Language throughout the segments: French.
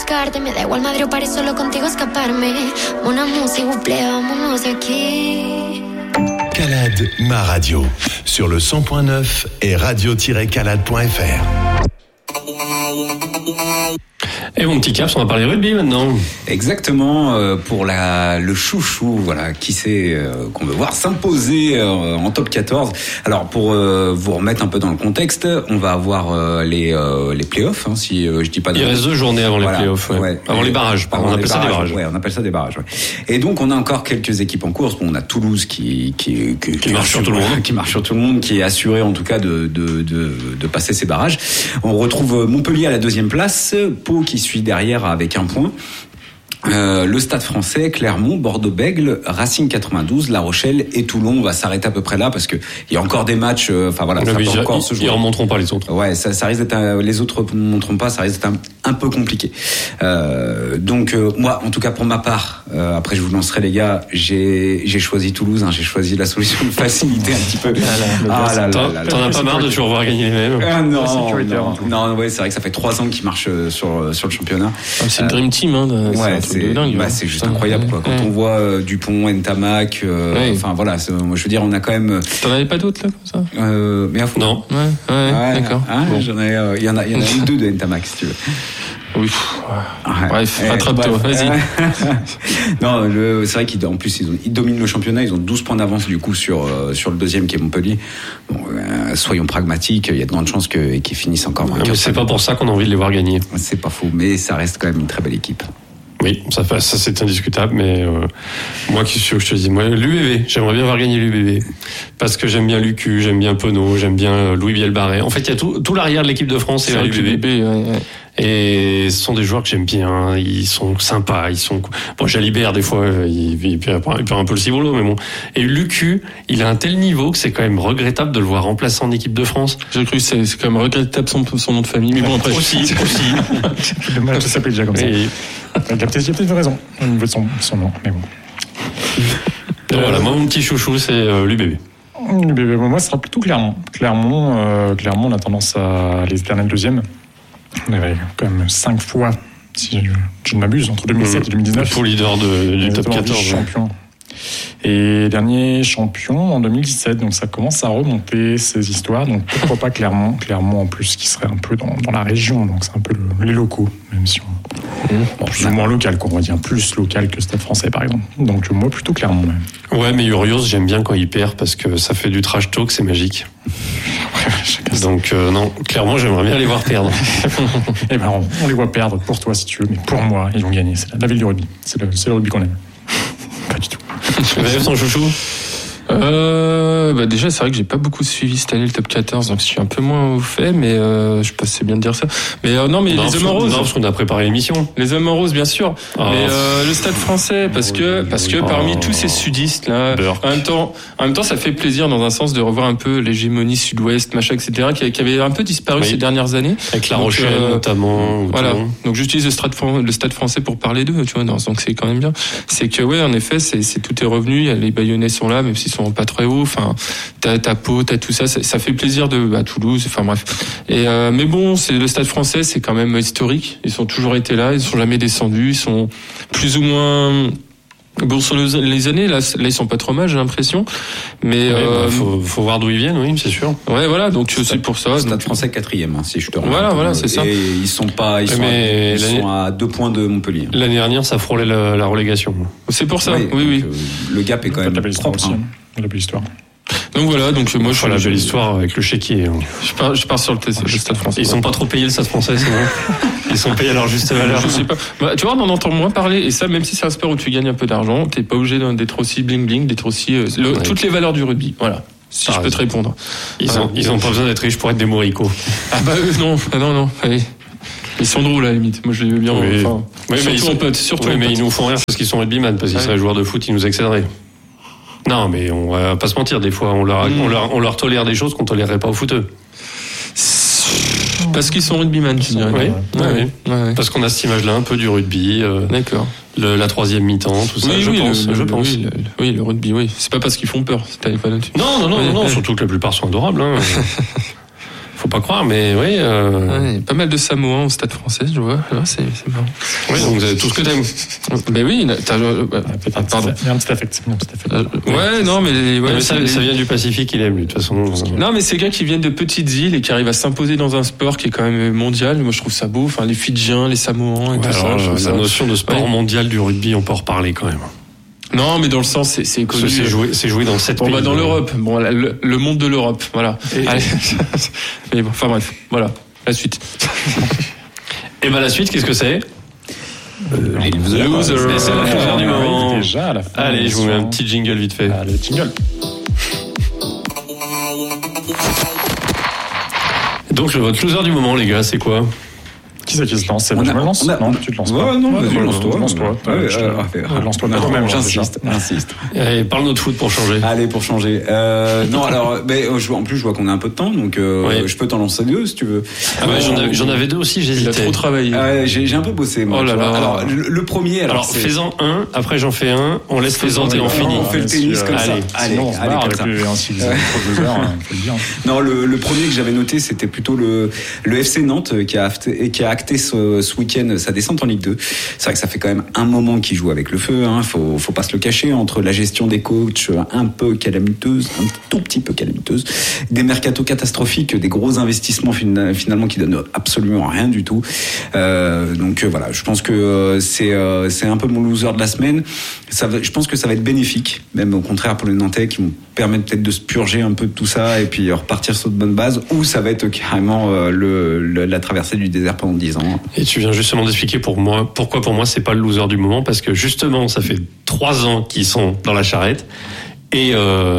sacarte. Me da igual Madrid o París, solo contigo escaparme. Mon amour, s'il vous plaît, vámonos de aquí. Calade, ma radio, sur le 100.9 et radio-calade.fr. Et mon petit Caps, on va parler rugby maintenant. Exactement, pour le chouchou, voilà, qui c'est qu'on veut voir s'imposer en top 14. Alors pour vous remettre un peu dans le contexte, on va avoir les playoffs, hein, si je dis pas de... Il reste 2 journées avant les playoffs, avant les barrages, on appelle ça des barrages. Ouais, on appelle ça des barrages. Ouais. Et donc on a encore quelques équipes en course. Bon, on a Toulouse qui marche sur tout le monde, qui marche sur tout le monde, qui est assuré en tout cas de passer ces barrages. On retrouve Montpellier à la 2e place, Pau qui suit derrière avec 1 point. Le Stade Français, Clermont, Bordeaux-Bègles, Racing 92, La Rochelle et Toulon. On va s'arrêter à peu près là parce que il y a encore des matchs. Enfin voilà, ça peut encore se jouer. Ils remonteront pas les autres. Ouais, ça risque d'être. Les autres ne monteront pas. Ça risque d'être un peu compliqué. Donc moi, en tout cas pour ma part, après je vous lancerai les gars. J'ai choisi Toulouse. J'ai choisi la solution de facilité un petit peu. T'en as pas marre de toujours voir gagner les mêmes? Non, ouais, c'est vrai que ça fait 3 ans qu'ils marchent sur le championnat. C'est une dream team, hein. Ouais, c'est dingue. C'est juste incroyable, quoi. Quand on voit Dupont, Ntamak, enfin voilà, moi je veux dire, on a quand même. T'en avais pas d'autres là comme ça? Mais à fond. Non. Ouais, d'accord. Bon. Il y en a 2 de Ntamak si tu veux. Oui. Bref, rattrape-toi, vas-y. Non, c'est vrai qu'en plus ils dominent le championnat. Ils ont 12 points d'avance du coup sur le 2e qui est Montpellier. Bon, soyons pragmatiques. Il y a de grandes chances qu'ils finissent encore vainqueurs. C'est pas pour ça qu'on a envie de les voir gagner. C'est pas faux, mais ça reste quand même une très belle équipe. Oui, ça c'est indiscutable, mais moi qui suis, je te dis, moi l'UBB, j'aimerais bien voir gagner l'UBB parce que j'aime bien Lucu, j'aime bien Penaud, j'aime bien Louis Bielbarré. En fait, il y a tout l'arrière de l'équipe de France et l'UBB. Et ce sont des joueurs que j'aime bien, ils sont sympas, bon, Jalibert des fois il perd un peu le ciboulot, mais bon. Et Lucu, il a un tel niveau que c'est quand même regrettable de le voir remplaçant en équipe de France. J'ai cru que c'est quand même regrettable son nom de famille, mais bon après aussi. C'est dommage de s'appeler déjà comme ça. Il a peut-être une raison au niveau de son nom, mais bon. Donc voilà, moi mon petit chouchou c'est l'UBB. l'UBB, moi ce sera plutôt Clermont. Clermont, on a tendance à les éternels 2e. On avait quand même 5 fois, si je ne m'abuse, entre 2007 et 2019. Pour leader du top 14. Champion. Et dernier champion en 2017. Donc ça commence à remonter ces histoires. Donc pourquoi pas Clermont. Clermont en plus qui serait un peu dans la région. Donc c'est un peu les locaux, même si plus ou moins local, quoi. On va dire plus local que Stade Français par exemple. Donc moi plutôt Clermont même. Ouais, mais Urios j'aime bien quand il perd parce que ça fait du trash talk, c'est magique. Donc non, clairement j'aimerais bien les voir perdre. Eh ben on les voit perdre pour toi si tu veux, mais pour moi ils vont gagner. C'est la ville du rugby. C'est le rugby qu'on aime. Pas du tout. Vaïf, ton chouchou? Déjà, c'est vrai que j'ai pas beaucoup suivi cette année le top 14, donc je suis un peu moins au fait, mais je sais pas si c'est bien de dire ça. Mais les hommes en rose. Non, parce qu'on a préparé l'émission. Les hommes en rose, bien sûr. Mais le Stade Français, parce que parmi tous ces sudistes là, en même temps, ça fait plaisir dans un sens de revoir un peu l'hégémonie sud-ouest, machin, etc., qui avait un peu disparu ces dernières années. Avec La Rochelle notamment. Voilà. Donc j'utilise le Stade Français pour parler d'eux, tu vois. Donc c'est quand même bien. C'est que en effet, c'est tout est revenu. Les Bayonnais sont là, même s'ils sont pas très hauts. Enfin, t'as Pau, t'as tout ça. Ça fait plaisir de Toulouse. Enfin bref. Et mais bon, c'est le Stade Français, c'est quand même historique. Ils ont toujours été là. Ils sont jamais descendus. Ils sont plus ou moins. Bon, sur les années, là, ils sont pas trop mal, j'ai l'impression. Mais faut voir d'où ils viennent, oui, c'est sûr. Ouais, voilà. Donc c'est pour ça. Stade Français 4e, si je te rends. Voilà, c'est ça. Et ils sont à 2 points de Montpellier. L'année dernière, ça frôlait la relégation. C'est pour ça. Oui. Le gap est quand même propre. La belle histoire. Donc voilà, moi je fais la belle histoire avec le chéquier. Je pars sur le Stade Français. Ils sont pas trop payés le Stade Français, c'est bon. Ils sont payés à leur juste valeur. Je sais pas. Tu vois, on en entend moins parler, et ça, même si c'est un sport où tu gagnes un peu d'argent, t'es pas obligé d'être aussi bling bling, d'être aussi toutes les valeurs du rugby. Voilà. Si je peux te répondre. Ils ont pas besoin d'être riches pour être des moricots. Non. Oui. Ils sont drôles à la limite. Moi je les veux bien. Oui. Surtout mais ils nous font rire parce qu'ils sont rugbyman, parce qu'ils seraient joueurs de foot, ils nous excéderaient. Non, mais on va pas se mentir, des fois on leur tolère des choses qu'on tolérerait pas au footeux. Parce qu'ils sont rugbyman, tu dirais. Oui. Parce qu'on a cette image-là un peu du rugby. D'accord. La troisième mi-temps, tout ça, je pense. Oui, le rugby, oui. C'est pas parce qu'ils font peur. T'allais pas là-dessus. Non, surtout que la plupart sont adorables. Faut pas croire, mais oui. Ouais, pas mal de Samoans au Stade Français, je vois. Ouais, c'est marrant. Oui, donc vous avez tout ce que t'aimes. Ben oui, Pardon. Il y a un petit affect. Ouais, non, mais ouais, mais ça vient du Pacifique, il aime lui, de toute façon. Non, mais c'est des gars qui viennent de petites îles et qui arrivent à s'imposer dans un sport qui est quand même mondial. Moi, je trouve ça beau. Enfin, les Fidjiens, les Samoans et tout ça. La notion de sport mondial du rugby, on peut en reparler quand même. Non, mais dans le sens, c'est connu. C'est joué dans 7 pays. Bon, bah, dans l'Europe. Bon, le monde de l'Europe. Voilà. Allez. Mais bon, enfin bref. Voilà. La suite. Et ben, la suite, qu'est-ce que c'est? Les losers. C'est le loser du moment. Déjà à la fin. Allez, je vous mets un petit jingle vite fait. Allez, jingle. Donc, votre loser du moment, les gars, c'est quoi? Qui c'est qui se lance? Je me lance? Non, tu te lances pas. Ouais, non, vas-y, lance-toi. Lance-toi. Lance-toi. Quand même, J'insiste. Allez, parle-nous de foot pour changer. Allez, pour changer. Non, alors, en plus, je vois qu'on a un peu de temps, donc je peux t'en lancer 2 si tu veux. Ah ouais, j'en avais 2 aussi, j'hésitais. Il a trop travaillé. J'ai un peu bossé, moi. Oh là là. Alors, le premier, alors fais-en un, après j'en fais un, on laisse fais-en et on finit. On fait le tennis comme ça. Allez, comme ça. Non, le premier que j'avais noté, c'était plutôt le FC Nantes qui a acté ce week-end sa descente en Ligue 2. C'est vrai que ça fait quand même un moment qu'il joue avec le feu, hein. Faut pas se le cacher, entre la gestion des coachs un peu calamiteuse, un tout petit peu calamiteuse, des mercatos catastrophiques, des gros investissements finalement qui donnent absolument rien du tout. Donc voilà, je pense que c'est un peu mon loser de la semaine. Je pense que ça va être bénéfique, même au contraire pour les Nantais qui vont permettre peut-être de se purger un peu de tout ça et puis repartir sur de bonnes bases, ou ça va être carrément la traversée du désert pendant 10 ans. Et tu viens justement d'expliquer pourquoi pour moi c'est pas le loser du moment, parce que justement ça fait 3 ans qu'ils sont dans la charrette et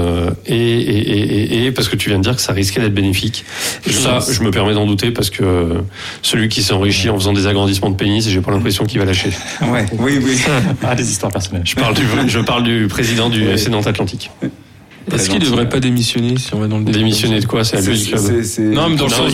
parce que tu viens de dire que ça risquait d'être bénéfique. Ça, je me permets d'en douter parce que celui qui s'est enrichi en faisant des agrandissements de pénis, j'ai pas l'impression qu'il va lâcher. Ouais, oui. Des histoires personnelles. Je parle du président du FC Nantes Atlantique. Est-ce qu'il devrait pas démissionner si on va dans le démissionner de quoi? C'est à lui le club. Non, mais dans le sens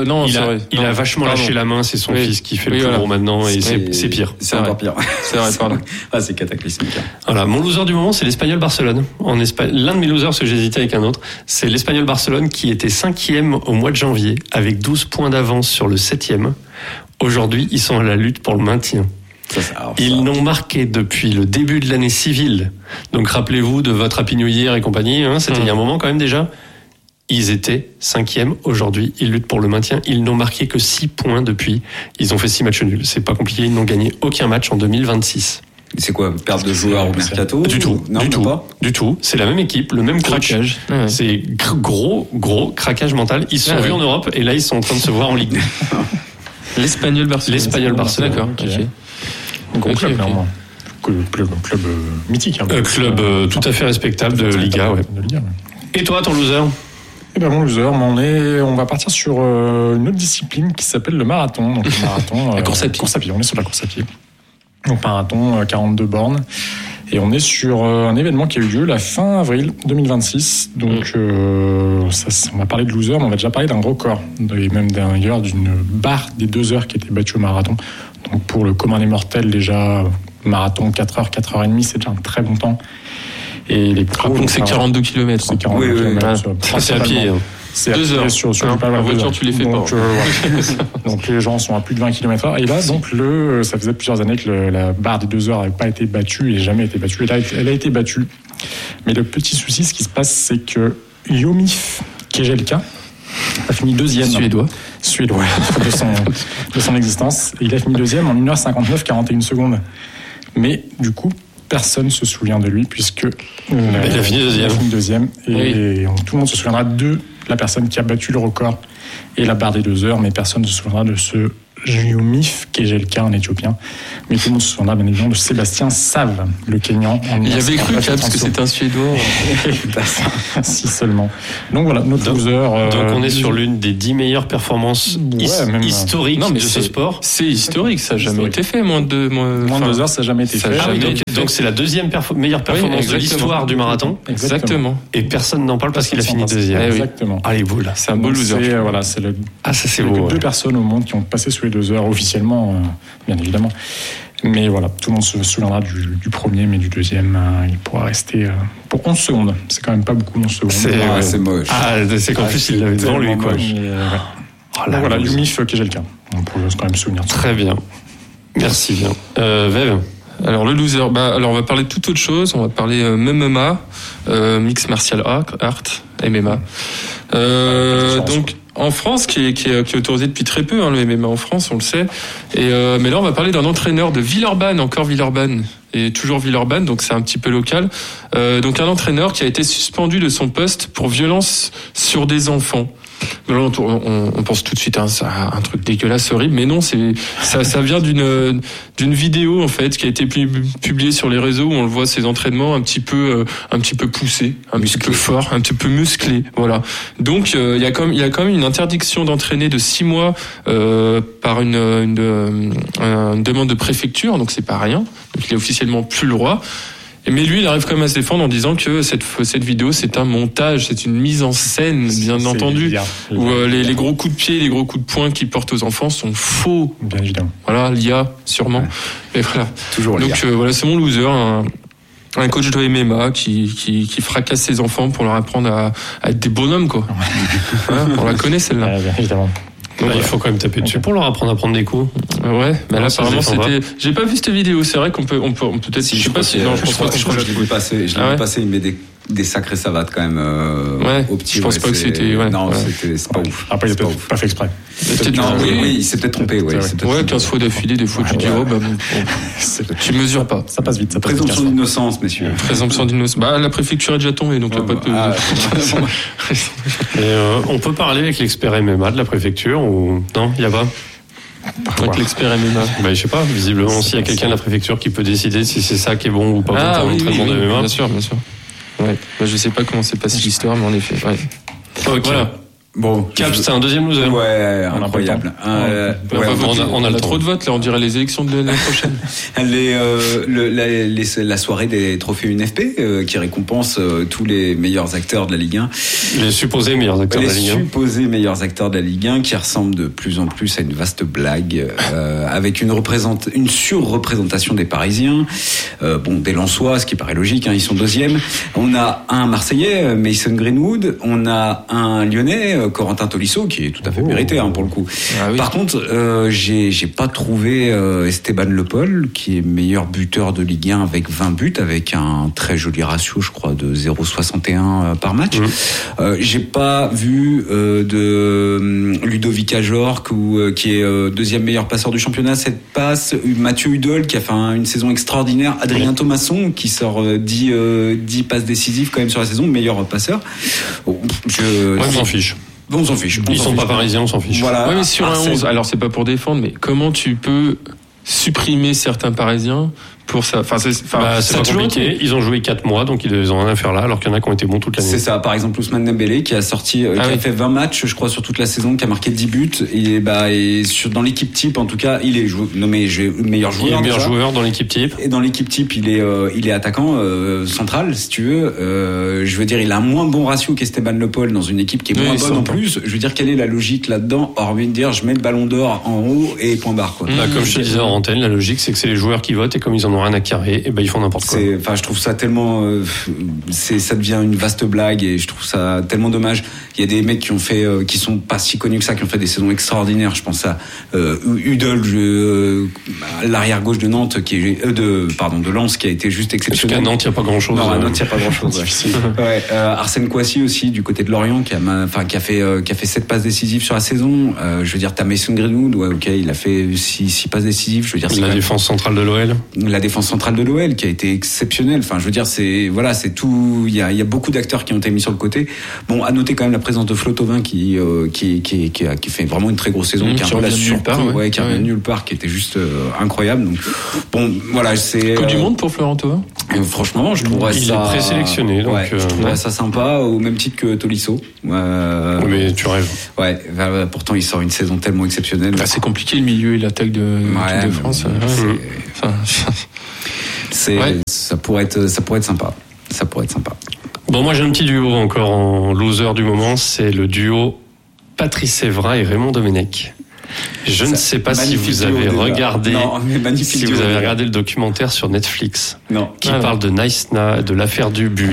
il a vachement lâché la main, c'est son fils qui fait le plus gros maintenant et c'est pire. C'est encore pire. C'est vrai, pardon. C'est cataclysmique. Voilà, mon loser du moment, c'est l'Espagnol Barcelone. En Espagne, l'un de mes losers, parce que j'hésitais avec un autre, c'est l'Espagnol Barcelone qui était 5e au mois de janvier avec 12 points d'avance sur le 7e. Aujourd'hui, ils sont à la lutte pour le maintien. Ils n'ont marqué depuis le début de l'année civile. Donc rappelez-vous de votre Happy New Year et compagnie, hein, c'était il y a un moment quand même déjà. Ils étaient 5e, aujourd'hui ils luttent pour le maintien. Ils n'ont marqué que 6 points depuis. Ils ont fait 6 matchs nuls. C'est pas compliqué, ils n'ont gagné aucun match en 2026. C'est quoi, perte de joueurs au mercato? Du tout, non, du tout. C'est la même équipe, le même coach. Craquage. Ouais. C'est gros craquage mental. Ils se sont vus en Europe et là ils sont en train de se voir en Ligue 2. L'Espagnol Barcelone. D'accord. Okay. Gros club, clairement. Club mythique. Club tout à fait respectable de Liga, ouais. Et toi, ton loser? Eh ben mon loser, on va partir sur une autre discipline qui s'appelle le marathon. Donc le marathon, la course à pied. On est sur la course à pied. Donc marathon, 42 bornes. Et on est sur un événement qui a eu lieu la fin avril 2026. Donc on va parler de loser, mais on va déjà parler d'un record. Et même d'ailleurs d'une barre des 2 heures qui a été battue au marathon. Donc pour le commun des mortels, déjà, marathon 4h, 4h30, c'est déjà un très bon temps. Et les pros, donc c'est 42 km. C'est 42 km. C'est à pied. C'est 2 heures. Sur la voiture, tu les fais donc, pas. Donc les gens sont à plus de 20 km/h. Et là, donc, ça faisait plusieurs années que la barre des 2 heures n'avait pas été battue et jamais été battue. Et là, elle a été battue. Mais le petit souci, ce qui se passe, c'est que Yomif Kejelcha a fini 2e. Suédois de son existence. Et il a fini 2e en 1h59, 41 secondes. Mais du coup, personne ne se souvient de lui puisque il a fini 2e. Et tout le monde se souviendra de la personne qui a battu le record et la barre des 2 heures, mais personne ne se souviendra de ce Yomif Kejelcha, un Éthiopien. Mais tout le monde se souviendra bien évidemment de Sébastien Save, le Kényan. Il avait cru parce que c'est un Suédois. Si seulement. Donc voilà, notre loser. Donc on est sur l'une des 10 meilleures performances historiques de ce sport. C'est historique, ça n'a jamais été fait. Moins de 2 heures, ça n'a jamais été fait. Donc c'est la deuxième meilleure performance de l'histoire du marathon. Exactement. Et personne n'en parle parce qu'il a fini 2e. Exactement. Allez, vous là. C'est un beau loser. C'est le. Ah, ça c'est beau. Que 2 personnes au monde qui ont passé sous les 2 heures officiellement, bien évidemment. Mais voilà, tout le monde se souviendra du premier, mais du deuxième, il pourra rester pour 11 secondes. C'est quand même pas beaucoup, 11 secondes. C'est moche. C'est qu'en plus, il l'avait devant lui, quoi. Donc voilà, Youmif Kejelcha. On peut quand même se souvenir. Très bien. Merci bien. Vev. Alors le loser, alors on va parler de toute autre chose. On va parler MMA, Mixed Martial Art, MMA. Donc en France, qui est autorisé depuis très peu, le MMA en France, on le sait. Mais là, on va parler d'un entraîneur de Villeurbanne, encore Villeurbanne, et toujours Villeurbanne, donc c'est un petit peu local. Donc un entraîneur qui a été suspendu de son poste pour violence sur des enfants. Là, on pense tout de suite à un truc dégueulasse, horrible, mais non, ça vient d'une vidéo en fait qui a été publiée sur les réseaux où on le voit ses entraînements un petit peu poussés, petit peu forts, un petit peu musclés, voilà. Donc il y a quand même une interdiction d'entraîner de 6 mois par une demande de préfecture, donc c'est pas rien. Donc il est officiellement plus le droit. Mais lui, il arrive quand même à se défendre en disant que cette vidéo, c'est un montage, c'est une mise en scène, bien entendu, où les gros coups de pied, les gros coups de poing qu'il porte aux enfants sont faux. Bien évidemment. Voilà, l'IA, sûrement. Ouais. Mais voilà. Toujours l'IA. Donc voilà, c'est mon loser, un coach de MMA qui fracasse ses enfants pour leur apprendre à être des bonhommes, quoi. Voilà, on la connaît, celle-là. Bien évidemment. Donc, il faut quand même taper dessus pour leur apprendre à prendre des coups. Ouais, mais là apparemment c'était. J'ai pas vu cette vidéo. C'est vrai qu'on peut peut-être. Si, je crois que je l'ai vu passer. Je l'ai vu passer. Il met des sacrées savates quand même. Au petit. Je pense pas que c'était. Ouais, non, c'est pas ouf. Après, il a peut-être pas fait exprès. Oui, il s'est peut-être trompé. Ouais, 15 fois d'affilée, des fois tu dis tu mesures pas. Ça passe vite. Présomption d'innocence, messieurs. Présomption d'innocence. La préfecture est déjà tombée, donc il n'y a pas de. On peut parler avec l'expert MMA de la préfecture ou non, il y a pas. Avec l'expert MMA. Je sais pas, visiblement, s'il y a quelqu'un de la préfecture qui peut décider si c'est ça qui est bon ou pas bon pour l'entraînement de MMA. Bien sûr. Ouais. Je sais pas comment s'est passée l'histoire, mais en effet. Ouais. Ok. Voilà. Bon, Cap, c'est un deuxième loser. Ouais, incroyable. On a trop de votes, là, on dirait les élections de l'année prochaine. La soirée des trophées UNFP qui récompense tous les meilleurs acteurs de la Ligue 1. Les supposés meilleurs acteurs de la Ligue 1. Les supposés meilleurs acteurs de la Ligue 1 qui ressemblent de plus en plus à une vaste blague avec une surreprésentation des Parisiens. Des Lensois, ce qui paraît logique, ils sont deuxièmes. On a un Marseillais, Mason Greenwood. On a un Lyonnais, Corentin Tolisso, qui est tout à fait mérité pour le coup. Ah, oui. Par contre, j'ai pas trouvé Esteban Le Paul, qui est meilleur buteur de Ligue 1 avec 20 buts, avec un très joli ratio, je crois, de 0,61 par match. J'ai pas vu de Ludovic Ajorc, qui est deuxième meilleur passeur du championnat, 7 passes. Mathieu Hudol, qui a fait une saison extraordinaire. Adrien Thomasson, qui sort 10 passes décisives quand même sur la saison, meilleur passeur. On s'en fiche. On s'en fiche. Ils sont pas parisiens, on s'en fiche. Voilà. Ouais, mais sur un 11, alors c'est pas pour défendre, mais comment tu peux supprimer certains Parisiens pour ça? C'est pas compliqué. Ils ont joué 4 mois, donc ils ont rien à faire là, alors qu'il y en a qui ont été bons toute l'année. C'est ça. Par exemple, Ousmane Dembélé, qui a sorti, qui a fait 20 matchs, je crois, sur toute la saison, qui a marqué 10 buts. Et dans l'équipe type, en tout cas, il est nommé meilleur joueur. Il est le meilleur joueur dans l'équipe type. Et dans l'équipe type, il est attaquant central, si tu veux. Je veux dire, il a un moins bon ratio qu'Esteban Le Paul dans une équipe qui est moins bonne en plus. Je veux dire, quelle est la logique là-dedans, hormis de dire, je mets le ballon d'or en haut et point barre, quoi. Comme je te disais en antenne, la logique, c'est que c'est les joueurs qui votent et comme ils en ont rien à carrer, ils font n'importe quoi. Je trouve ça tellement, ça devient une vaste blague et je trouve ça tellement dommage. Il y a des mecs qui sont pas si connus que ça, qui ont fait des saisons extraordinaires. Je pense à Hudol, l'arrière gauche de Nantes, de Lens, qui a été juste exceptionnel. Parce qu'à Nantes, il n'y a pas grand chose. Non, à Nantes, il n'y a pas grand chose. Arsène Kouassi aussi, du côté de Lorient, qui a fait 7 passes décisives sur la saison. Je veux dire, t'as Mason Greenwood, il a fait 6 passes décisives. Je veux dire, la défense centrale de l'OL. La défense centrale de l'OL, qui a été exceptionnelle. Je veux dire, c'est tout. Il y a beaucoup d'acteurs qui ont été mis sur le côté. Bon, à noter quand même la présence de Flo Thauvin qui fait vraiment une très grosse saison, qui a un peu la surprise, qui revient nulle part, qui était juste incroyable. Donc bon, voilà, c'est Coupe du monde pour Florent Thauvin. Franchement, je trouverais ça. Il est présélectionné, donc je trouverais ça sympa, au même titre que Tolisso. Mais tu rêves. Ouais, pourtant il sort une saison tellement exceptionnelle. C'est compliqué le milieu et l'attaque de France. Ça pourrait être sympa. Ça pourrait être sympa. Bon, moi j'ai un petit duo encore en loser du moment, c'est le duo Patrice Evra et Raymond Domenech. Je ne sais pas si vous avez regardé, le documentaire sur Netflix, qui parle de Nice-Na, de l'affaire du bus.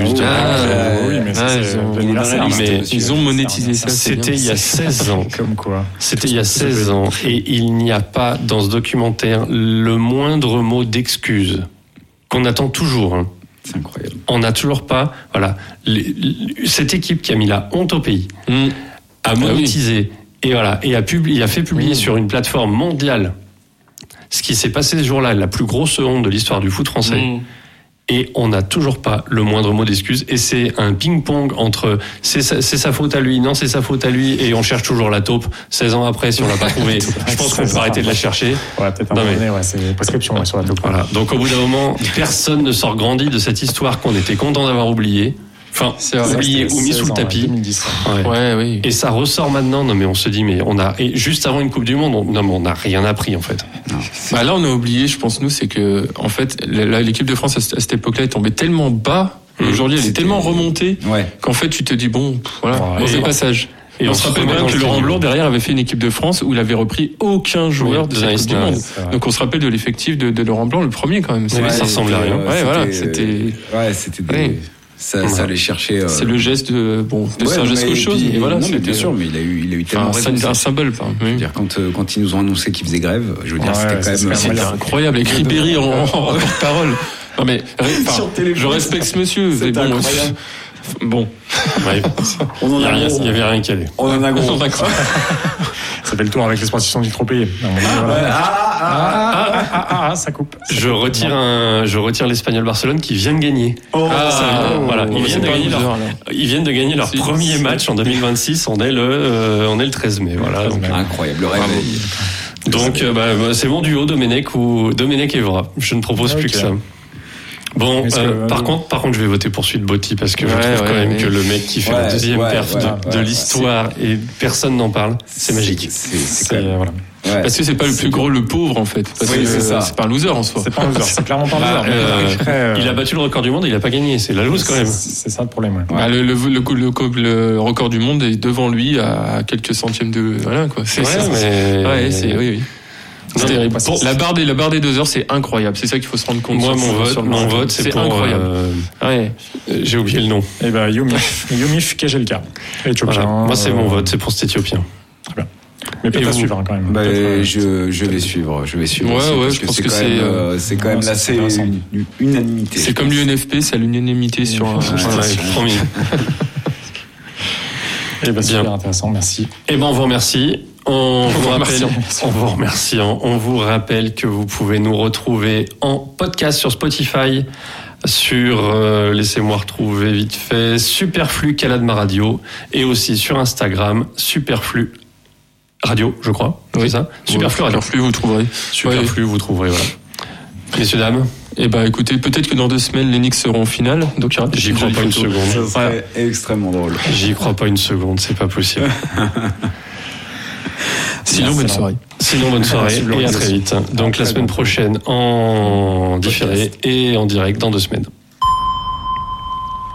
Ils ont monétisé ça. C'était il y a 16 ans. Comme quoi. C'était il y a 16 ans. Et il n'y a pas dans ce documentaire le moindre mot d'excuse qu'on attend toujours. Hein. C'est incroyable. On n'a toujours pas, voilà, cette équipe qui a mis la honte au pays, a monétisé et voilà, et a fait publier sur une plateforme mondiale ce qui s'est passé ce jour-là, la plus grosse honte de l'histoire du foot français. Et on n'a toujours pas le moindre mot d'excuse. Et c'est un ping-pong entre c'est sa faute à lui, non c'est sa faute à lui, et on cherche toujours la taupe 16 ans après si on l'a pas trouvé. Je pense qu'on peut arrêter de la chercher. Ouais, peut-être c'est une prescription sur la taupe. Voilà. Donc au bout d'un moment, personne ne sort grandi de cette histoire qu'on était content d'avoir oubliée. Enfin, oublié ou mis sous le tapis. 2010. Oui. Et ça ressort maintenant. Non, mais on se dit, et juste avant une Coupe du Monde, on n'a rien appris, en fait. Bah là, on a oublié, je pense, nous, c'est que, en fait, l'équipe de France, à cette époque-là, est tombée tellement bas. Aujourd'hui, elle est tellement remontée qu'en fait, tu te dis, c'est passage. Et on se rappelle bien que Laurent Blanc, derrière, avait fait une équipe de France où il avait repris aucun joueur de cette Coupe du Monde. Donc on se rappelle de l'effectif de Laurent Blanc, le premier, quand même. Ça ressemble à rien. C'était... Ça allait chercher. C'est le geste c'est un geste qu'autre chose. Mais voilà, bien sûr, mais il a eu tellement raison. C'est un symbole. Quand ils nous ont annoncé qu'ils faisaient grève, je veux dire, c'était quand même. C'était incroyable. Avec Ribéry en porte-parole. Non mais, je respecte ce monsieur. C'est incroyable. Bon. Il y avait rien qui allait. On en a gros. Ça fait le tour avec les sportifs du trop payés. Ça coupe. Je retire l'Espagnol Barcelone qui vient de gagner. Ils viennent de gagner leur premier match en 2026. On est le 13 mai. Voilà. Incroyable. Le réveil. Donc, c'est mon duo, Domenech et Evra. Je ne propose plus que ça. Bon, par contre, je vais voter pour celui de Botti parce que je trouve quand même que le mec qui fait la deuxième perf de l'histoire et personne n'en parle, c'est magique. Parce que c'est pas le plus gros, le pauvre en fait. Parce que c'est pas un loser en soi. C'est pas un loser, c'est clairement pas un loser. Il a battu le record du monde, il a pas gagné. C'est la loose quand même. C'est ça le problème. Le record du monde est devant lui à quelques centièmes de quoi. Oui. C'est terrible. La barre des 2 heures, c'est incroyable. C'est ça qu'il faut se rendre compte. Moi, mon vote, c'est pour incroyable. J'ai oublié le nom. Eh ben, Yomif Kejelka, éthiopien. Moi, c'est mon vote, c'est pour cet Éthiopien. Très bien. Mais peut-être à suivre quand même. Je vais suivre. Je pense que c'est quand même là, c'est une unanimité. C'est comme l'UNFP, c'est à l'unanimité sur un. Promis. Eh ben, super intéressant, merci. Eh ben, on vous remercie. On vous rappelle que vous pouvez nous retrouver en podcast sur Spotify, sur laissez-moi retrouver vite fait Superflu Calade Radio, et aussi sur Instagram Superflu Radio, je crois. C'est ça. Superflu Radio. Superflu, vous trouverez. Superflu, vous trouverez. Voilà. Messieurs, dames. Eh ben, écoutez, peut-être que dans 2 semaines, les Knicks seront en finale. Donc, j'y crois pas une seconde. Ça serait extrêmement drôle. J'y crois pas une seconde, c'est pas possible. Sinon, bonne soirée. Et à très vite. Donc, la semaine prochaine en différé et en direct dans 2 semaines.